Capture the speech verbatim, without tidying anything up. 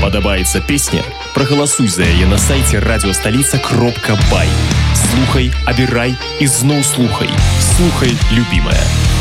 Падабаецца песня? Прагаласуй за яе на сайце радиостолица кропка бай. Слухай, абірай і зноў слухай. Слухай, любімая.